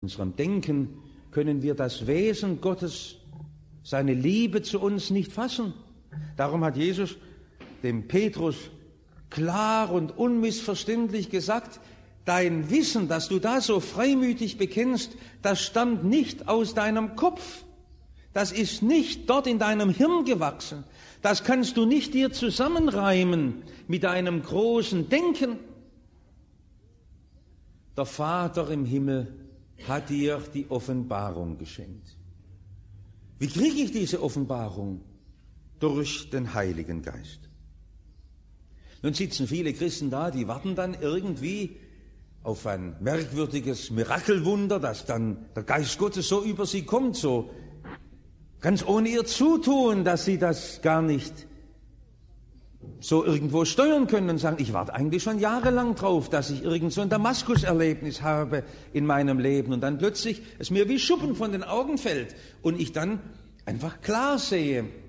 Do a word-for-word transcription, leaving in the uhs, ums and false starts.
unserem Denken können wir das Wesen Gottes, seine Liebe zu uns nicht fassen. Darum hat Jesus dem Petrus klar und unmissverständlich gesagt, dein Wissen, das du da so freimütig bekennst, das stammt nicht aus deinem Kopf. Das ist nicht dort in deinem Hirn gewachsen. Das kannst du nicht dir zusammenreimen mit deinem großen Denken. Der Vater im Himmel hat dir die Offenbarung geschenkt. Wie kriege ich diese Offenbarung? Durch den Heiligen Geist. Nun sitzen viele Christen da, die warten dann irgendwie auf ein merkwürdiges Mirakelwunder, dass dann der Geist Gottes so über sie kommt, so ganz ohne ihr Zutun, dass sie das gar nicht so irgendwo steuern können und sagen, ich warte eigentlich schon jahrelang drauf, dass ich irgend so ein Damaskus-Erlebnis habe in meinem Leben und dann plötzlich es mir wie Schuppen von den Augen fällt und ich dann einfach klar sehe,